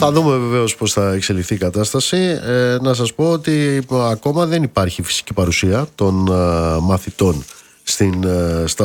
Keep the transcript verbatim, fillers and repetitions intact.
Θα δούμε βεβαίως πώς θα εξελιχθεί η κατάσταση. Ε, να σας πω ότι ακόμα δεν υπάρχει φυσική παρουσία των ε, μαθητών στην, ε, στα